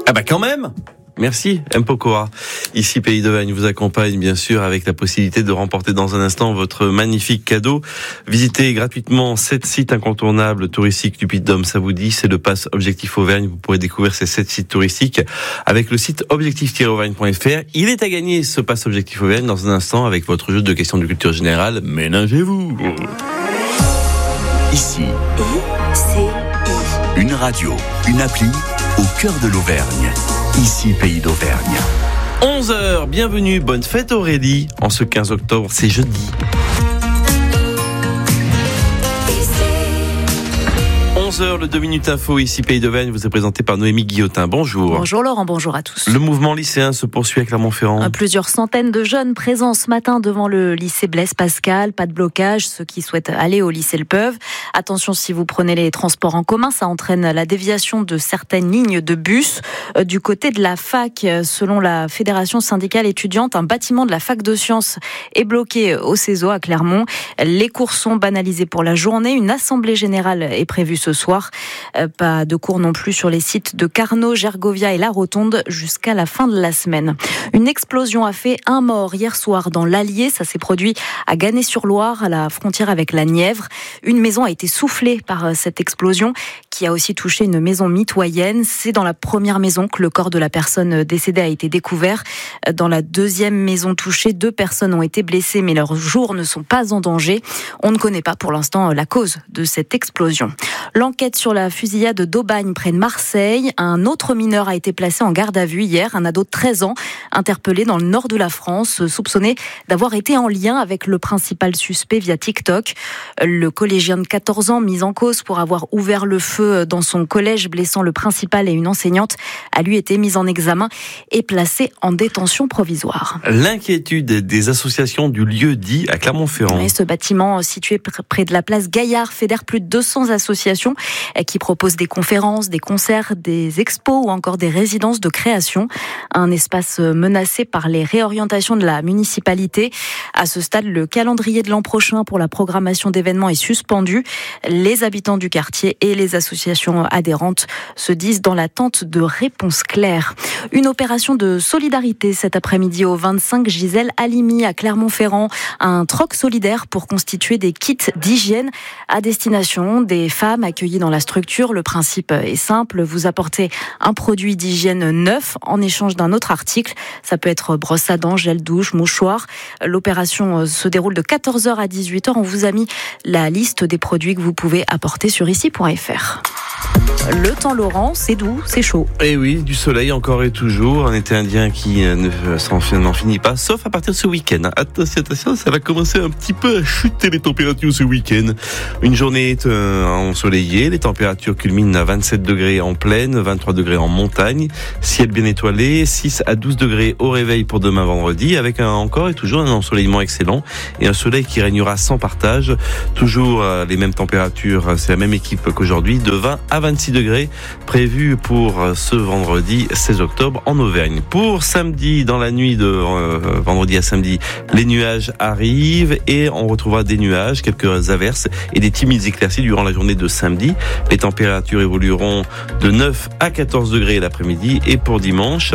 Ah bah quand même. Merci, Mpokora. Ici, Pays d'Auvergne vous accompagne, bien sûr, avec la possibilité de remporter dans un instant votre magnifique cadeau. Visitez gratuitement 7 sites incontournables touristiques du Puy-de-Dôme. Ça vous dit, c'est le pass Objectif Auvergne. Vous pourrez découvrir ces 7 sites touristiques avec le site objectif-auvergne.fr. Il est à gagner, ce pass Objectif Auvergne, dans un instant, avec votre jeu de questions de culture générale. Ménagez-vous. Ici, une radio, une appli au cœur de l'Auvergne. Ici, Pays d'Auvergne. 11h, bienvenue, bonne fête Aurélie. En ce 15 octobre, c'est jeudi. 11h, le 2 minutes info, ici Pays d'Auvergne, vous est présenté par Noémie Guillotin. Bonjour. Bonjour Laurent, bonjour à tous. Le mouvement lycéen se poursuit à Clermont-Ferrand. Plusieurs centaines de jeunes présents ce matin devant le lycée Blaise Pascal. Pas de blocage, ceux qui souhaitent aller au lycée le peuvent. Attention, si vous prenez les transports en commun, ça entraîne la déviation de certaines lignes de bus. Du côté de la fac, selon la Fédération syndicale étudiante, un bâtiment de la fac de sciences est bloqué au CESO à Clermont. Les cours sont banalisés pour la journée. Une assemblée générale est prévue ce soir. Pas de cours non plus sur les sites de Carnot, Gergovia et La Rotonde jusqu'à la fin de la semaine. Une explosion a fait un mort hier soir dans l'Allier. Ça s'est produit à Ganay-sur-Loire, à la frontière avec la Nièvre. Une maison a été soufflée par cette explosion qui a aussi touché une maison mitoyenne. C'est dans la première maison que le corps de la personne décédée a été découvert. Dans la deuxième maison touchée, 2 personnes ont été blessées, mais leurs jours ne sont pas en danger. On ne connaît pas pour l'instant la cause de cette explosion. L'enquête sur la fusillade d'Aubagne près de Marseille. Un autre mineur a été placé en garde à vue hier, un ado de 13 ans, interpellé dans le nord de la France, soupçonné d'avoir été en lien avec le principal suspect via TikTok. Le collégien de 14 ans, mis en cause pour avoir ouvert le feu dans son collège, blessant le principal et une enseignante, a lui été mis en examen et placé en détention provisoire. L'inquiétude des associations du lieu-dit à Clermont-Ferrand. Et ce bâtiment situé près de la place Gaillard fédère plus de 200 associations qui proposent des conférences, des concerts, des expos ou encore des résidences de création. Un espace menacé par les réorientations de la municipalité. À ce stade, le calendrier de l'an prochain pour la programmation d'événements est suspendu. Les habitants du quartier et les associations adhérentes se disent dans l'attente de réponses claires. Une opération de solidarité cet après-midi au 25 Gisèle Halimi à Clermont-Ferrand. Un troc solidaire pour constituer des kits d'hygiène à destination des femmes accueillies dans la structure. Le principe est simple, vous apportez un produit d'hygiène neuf en échange d'un autre article. Ça peut être brosse à dents, gel douche, mouchoir. L'opération se déroule de 14h à 18h. On vous a mis la liste des produits que vous pouvez apporter sur ici.fr. Le temps, Laurent, c'est doux, c'est chaud. Et oui, du soleil encore et toujours. Un été indien qui n'en finit pas, sauf à partir de ce week-end. Attention, ça va commencer un petit peu à chuter les températures ce week-end. Une journée ensoleillée, les températures culminent à 27 degrés en plaine, 23 degrés en montagne, ciel bien étoilé, 6 à 12 degrés au réveil pour demain vendredi, avec encore et toujours un ensoleillement excellent et un soleil qui régnera sans partage. Toujours les mêmes températures, c'est la même équipe qu'aujourd'hui, de 20 à 26 degrés prévus pour ce vendredi 16 octobre en Auvergne. Pour samedi, dans la nuit de vendredi à samedi, les nuages arrivent et on retrouvera des nuages, quelques averses et des timides éclaircies durant la journée de samedi. Les températures évolueront de 9 à 14 degrés l'après-midi et pour dimanche,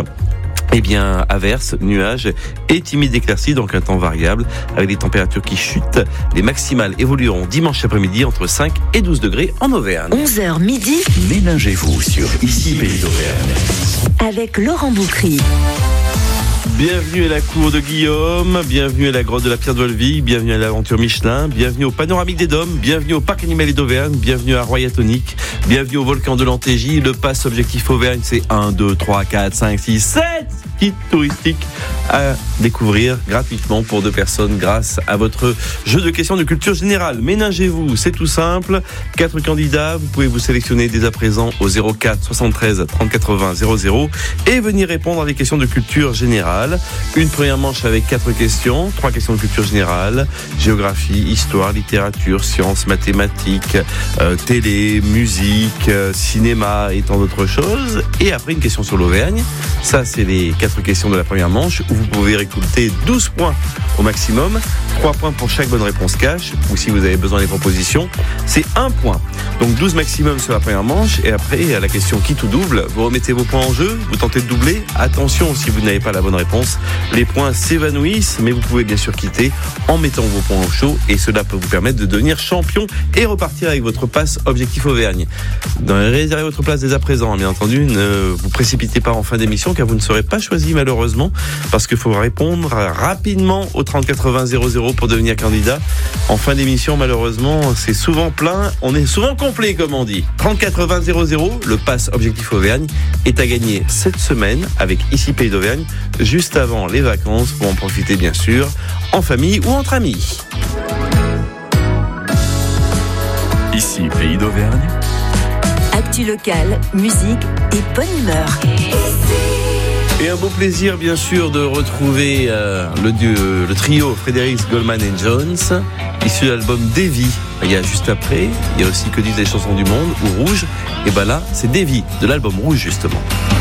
averses, nuages et timides éclaircies, donc un temps variable avec des températures qui chutent. Les maximales évolueront dimanche après-midi entre 5 et 12 degrés en Auvergne. 11h midi. Ménagez-vous sur Ici Pays d'Auvergne. Avec Laurent Boucry. Bienvenue à la cour de Guillaume, bienvenue à la grotte de la Pierre de Volvic, bienvenue à l'aventure Michelin, bienvenue au panoramique des Dômes, bienvenue au parc animalier d'Auvergne, bienvenue à Royatonique, bienvenue au volcan de l'Antégie. Le pass Objectif Auvergne, c'est 1, 2, 3, 4, 5, 6, 7 kits touristiques à découvrir gratuitement pour 2 personnes grâce à votre jeu de questions de culture générale. Ménagez-vous, c'est tout simple. 4 candidats, vous pouvez vous sélectionner dès à présent au 04 73 30 80 00 et venir répondre à des questions de culture générale. Une première manche avec 4 questions, 3 questions de culture générale, géographie, histoire, littérature, sciences, mathématiques, télé, musique, cinéma et tant d'autres choses. Et après une question sur l'Auvergne. Ça, c'est les 4 questions de la première manche où vous vous pouvez récolter 12 points au maximum. 3 points pour chaque bonne réponse cash, ou si vous avez besoin des propositions, c'est 1 point. Donc 12 maximum sur la première manche, et après, à la question qui tout double, vous remettez vos points en jeu, vous tentez de doubler. Attention, si vous n'avez pas la bonne réponse, les points s'évanouissent, mais vous pouvez bien sûr quitter en mettant vos points au chaud, et cela peut vous permettre de devenir champion et repartir avec votre passe Objectif Auvergne. Réservez votre place dès à présent, bien entendu, ne vous précipitez pas en fin d'émission, car vous ne serez pas choisi malheureusement, parce qu'il faut répondre rapidement au 30 80 00 pour devenir candidat. En fin d'émission, malheureusement, c'est souvent plein. On est souvent complet, comme on dit. 30 80 00, le pass Objectif Auvergne est à gagner cette semaine avec Ici Pays d'Auvergne, juste avant les vacances, pour en profiter bien sûr, en famille ou entre amis. Ici Pays d'Auvergne. Actu locale, musique et bonne humeur. Et un beau plaisir, bien sûr, de retrouver le trio Frédéric Goldman et Jones, issu de l'album Davy. Il y a juste après, il y a aussi Que disent les chansons du monde, ou Rouge. Et ben là, c'est Davy, de l'album Rouge, justement.